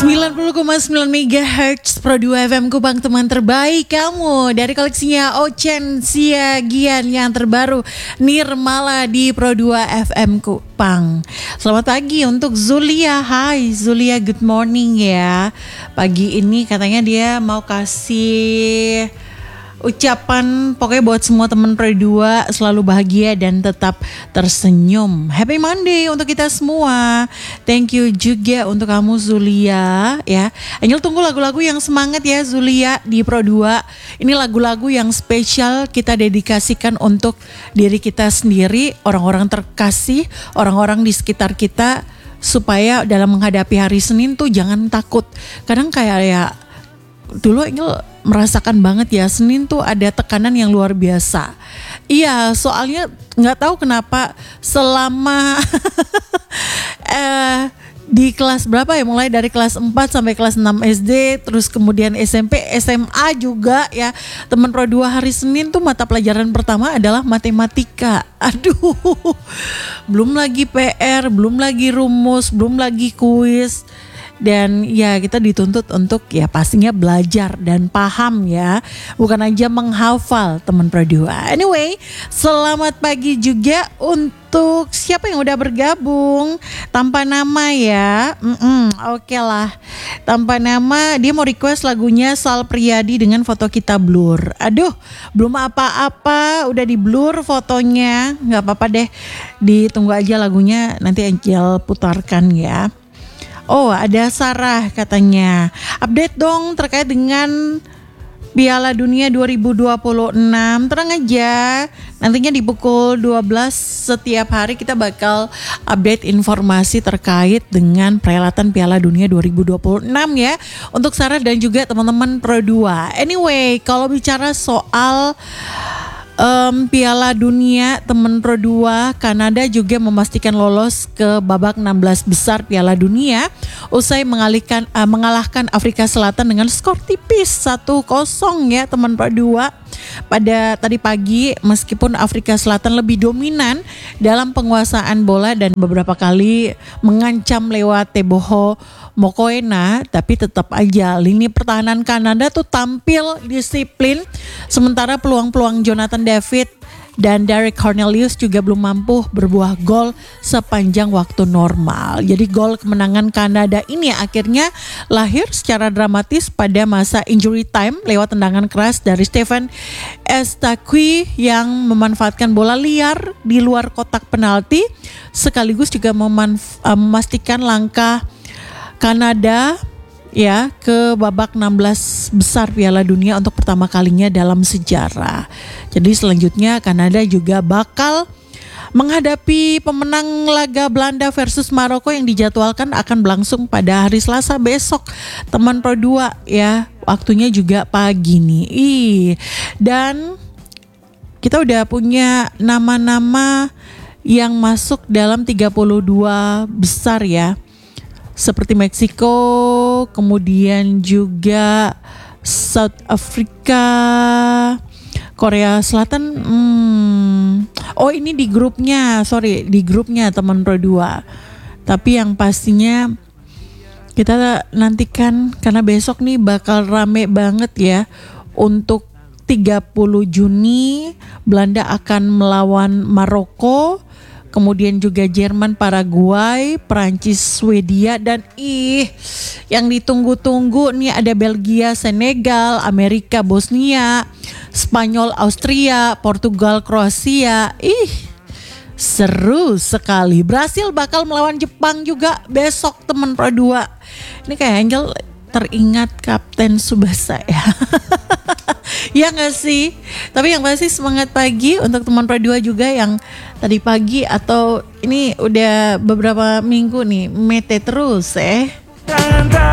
90,9 MHz Pro 2 FM Kupang, teman terbaik kamu dari koleksinya Ochen Siagian yang terbaru Nirmala di Pro 2 FM Kupang. Selamat pagi untuk Zulia. Hai Zulia, good morning ya. Pagi ini katanya dia mau kasih ucapan pokoknya buat semua teman Pro 2 selalu bahagia dan tetap tersenyum. Happy Monday untuk kita semua. Thank you juga untuk kamu Zulia ya. Angel tunggu lagu-lagu yang semangat ya Zulia di Pro 2. Ini lagu-lagu yang spesial kita dedikasikan untuk diri kita sendiri, orang-orang terkasih, orang-orang di sekitar kita, supaya dalam menghadapi hari Senin tuh jangan takut. Kadang kayak ya dulu Angel merasakan banget ya, Senin tuh ada tekanan yang luar biasa. Iya, soalnya nggak tahu kenapa selama di kelas berapa ya, mulai dari kelas 4 sampai kelas 6 SD, terus kemudian SMP, SMA juga ya. Teman Pro 2 hari Senin tuh mata pelajaran pertama adalah matematika. Aduh, belum lagi PR, belum lagi rumus, belum lagi kuis. Dan ya kita dituntut untuk ya pastinya belajar dan paham ya, bukan aja menghafal teman Pro 2. Anyway, selamat pagi juga untuk siapa yang udah bergabung tanpa nama ya. Oke lah, tanpa nama. Dia mau request lagunya Sal Priadi dengan foto kita blur. Aduh, belum apa-apa udah di blur fotonya. Nggak apa-apa deh, ditunggu aja lagunya, nanti Angel putarkan ya. Oh, ada Sarah katanya, update dong terkait dengan Piala Dunia 2026. Tenang aja, nantinya di pukul 12 setiap hari kita bakal update informasi terkait dengan perhelatan Piala Dunia 2026 ya, untuk Sarah dan juga teman-teman Pro 2. Anyway, kalau bicara soal Piala Dunia, teman Pro 2, Kanada juga memastikan lolos ke babak 16 besar Piala Dunia usai mengalahkan Afrika Selatan dengan skor tipis 1-0 ya teman Pro 2. Pada tadi pagi, meskipun Afrika Selatan lebih dominan dalam penguasaan bola dan beberapa kali mengancam lewat Teboho Mokoena, tapi tetap aja lini pertahanan Kanada tuh tampil disiplin, sementara peluang-peluang Jonathan David dan Derek Cornelius juga belum mampu berbuah gol sepanjang waktu normal. Jadi gol kemenangan Kanada ini akhirnya lahir secara dramatis pada masa injury time lewat tendangan keras dari Stephen Estaque yang memanfaatkan bola liar di luar kotak penalti, sekaligus juga memastikan langkah Kanada ya ke babak 16 besar Piala Dunia untuk pertama kalinya dalam sejarah. Jadi selanjutnya Kanada juga bakal menghadapi pemenang laga Belanda versus Maroko yang dijadwalkan akan berlangsung pada hari Selasa besok teman Pro 2 ya. Waktunya juga pagi nih. Dan kita udah punya nama-nama yang masuk dalam 32 besar ya, seperti Meksiko, kemudian juga South Africa, Korea Selatan. Oh ini di grupnya teman Pro 2. Tapi yang pastinya kita nantikan karena besok nih bakal rame banget ya. Untuk 30 Juni Belanda akan melawan Maroko, kemudian juga Jerman, Paraguay, Perancis, Swedia, dan yang ditunggu-tunggu nih ada Belgia, Senegal, Amerika, Bosnia, Spanyol, Austria, Portugal, Kroasia. Seru sekali. Brasil bakal melawan Jepang juga besok teman Pro 2. Ini kayak Angel teringat Kapten Tsubasa ya. Ya gak sih? Tapi yang pasti semangat pagi untuk teman Pro 2 juga yang tadi pagi atau ini udah beberapa minggu nih mete terus